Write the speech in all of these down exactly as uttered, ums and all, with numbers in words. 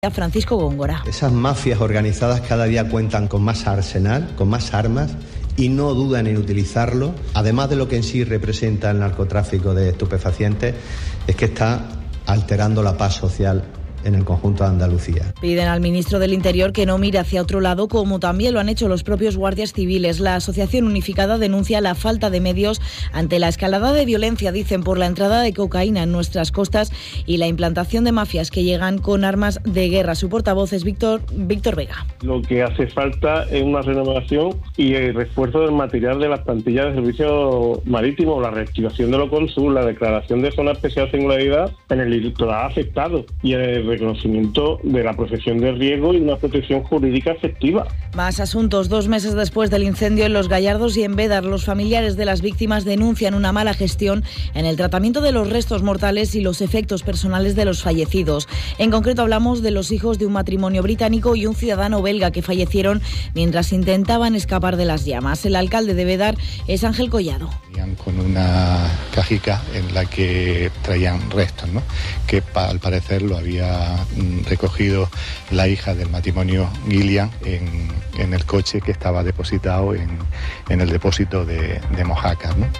Francisco Góngora. Esas mafias organizadas cada día cuentan con más arsenal, con más armas y no dudan en utilizarlo. Además de lo que en sí representa el narcotráfico de estupefacientes, es que está alterando la paz social en el conjunto de Andalucía. Piden al ministro del Interior que no mire hacia otro lado, como también lo han hecho los propios guardias civiles. La Asociación Unificada denuncia la falta de medios ante la escalada de violencia, dicen, por la entrada de cocaína en nuestras costas y la implantación de mafias que llegan con armas de guerra. Su portavoz es Víctor, Víctor Vega. Lo que hace falta es una renovación y el refuerzo del material de las plantillas de servicio marítimo, la reactivación de los cónsules, la declaración de zona especial de singularidad en el litoral afectado y el reconocimiento de la profesión de riesgo y una protección jurídica efectiva. Más asuntos. Dos meses después del incendio en Los Gallardos y en Bédar, los familiares de las víctimas denuncian una mala gestión en el tratamiento de los restos mortales y los efectos personales de los fallecidos. En concreto hablamos de los hijos de un matrimonio británico y un ciudadano belga que fallecieron mientras intentaban escapar de las llamas. El alcalde de Bédar es Ángel Collado. Con una cajica en la que traían restos, ¿no? Que pa, al parecer lo había recogido la hija del matrimonio Gillian en, en el coche que estaba depositado en, en el depósito de, de Mojácar, ¿no?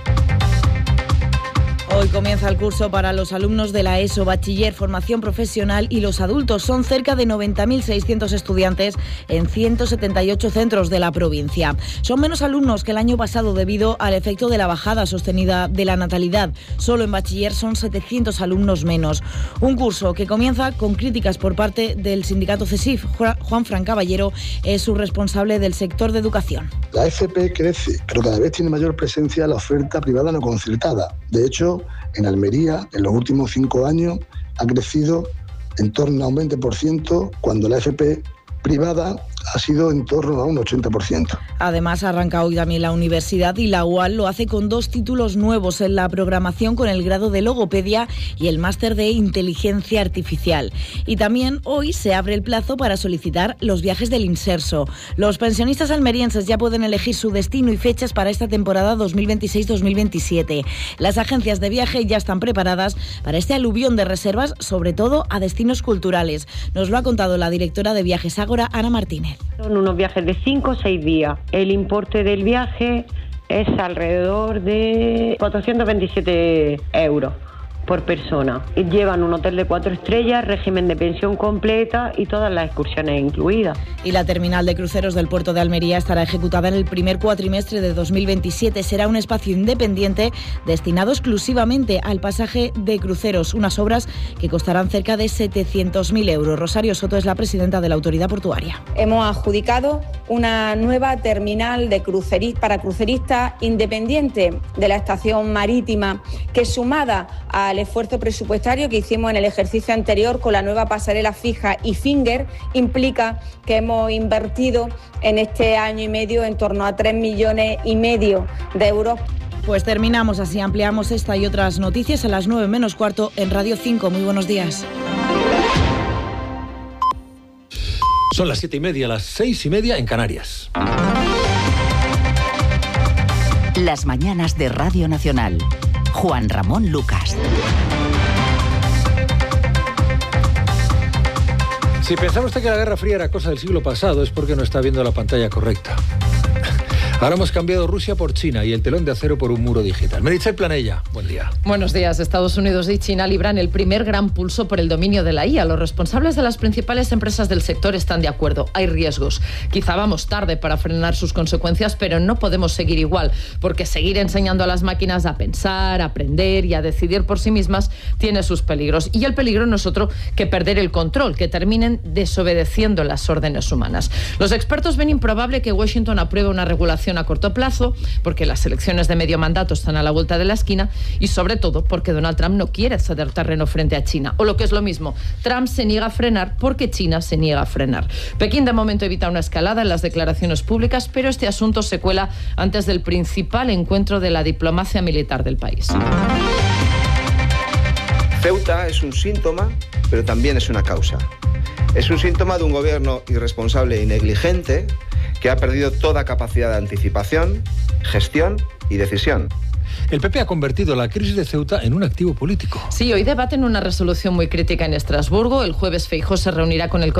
Hoy comienza el curso para los alumnos de la ESO, bachiller, formación profesional y los adultos. Son cerca de noventa mil seiscientos estudiantes en ciento setenta y ocho centros de la provincia. Son menos alumnos que el año pasado debido al efecto de la bajada sostenida de la natalidad. Solo en bachiller son setecientos alumnos menos. Un curso que comienza con críticas por parte del sindicato CESIF. Juan Fran Caballero es su responsable del sector de educación. La F P crece, pero cada vez tiene mayor presencia la oferta privada no concertada. De hecho, en Almería, en los últimos cinco años, ha crecido en torno a un veinte por ciento, cuando la F P privada ha sido en torno a un ochenta por ciento. Además, arranca hoy también la universidad y la U A L lo hace con dos títulos nuevos en la programación, con el grado de logopedia y el máster de inteligencia artificial. Y también hoy se abre el plazo para solicitar los viajes del Inserso. Los pensionistas almerienses ya pueden elegir su destino y fechas para esta temporada dos mil veintiséis dos mil veintisiete. Las agencias de viaje ya están preparadas para este aluvión de reservas, sobre todo a destinos culturales. Nos lo ha contado la directora de Viajes Ágora, Ana Martínez. Son unos viajes de cinco o seis días. El importe del viaje es alrededor de cuatrocientos veintisiete euros por persona. Llevan un hotel de cuatro estrellas, régimen de pensión completa y todas las excursiones incluidas. Y la terminal de cruceros del puerto de Almería estará ejecutada en el primer cuatrimestre de dos mil veintisiete. Será un espacio independiente destinado exclusivamente al pasaje de cruceros, unas obras que costarán cerca de setecientos mil euros. Rosario Soto es la presidenta de la autoridad portuaria. Hemos adjudicado una nueva terminal de cruceri- para cruceristas independiente de la estación marítima, que sumada a al esfuerzo presupuestario que hicimos en el ejercicio anterior con la nueva pasarela fija y Finger, implica que hemos invertido en este año y medio en torno a tres millones y medio de euros. Pues terminamos así, ampliamos esta y otras noticias a las nueve menos cuarto en Radio cinco. Muy buenos días. Son las siete y media, las seis y media en Canarias. Las mañanas de Radio Nacional. Juan Ramón Lucas. Si pensaba usted que la Guerra Fría era cosa del siglo pasado, es porque no está viendo la pantalla correcta. Ahora hemos cambiado Rusia por China y el telón de acero por un muro digital. Meritxell Planella, buen día. Buenos días. Estados Unidos y China libran el primer gran pulso por el dominio de la I A. Los responsables de las principales empresas del sector están de acuerdo. Hay riesgos. Quizá vamos tarde para frenar sus consecuencias, pero no podemos seguir igual, porque seguir enseñando a las máquinas a pensar, a aprender y a decidir por sí mismas tiene sus peligros. Y el peligro no es otro que perder el control, que terminen desobedeciendo las órdenes humanas. Los expertos ven improbable que Washington apruebe una regulación a corto plazo, porque las elecciones de medio mandato están a la vuelta de la esquina y sobre todo porque Donald Trump no quiere ceder terreno frente a China. O lo que es lo mismo, Trump se niega a frenar porque China se niega a frenar. Pekín de momento evita una escalada en las declaraciones públicas, pero este asunto se cuela antes del principal encuentro de la diplomacia militar del país. Ceuta es un síntoma, pero también es una causa. Es un síntoma de un gobierno irresponsable y negligente que ha perdido toda capacidad de anticipación, gestión y decisión. El P P ha convertido la crisis de Ceuta en un activo político. Sí, hoy debaten una resolución muy crítica en Estrasburgo. El jueves Feijóo se reunirá con el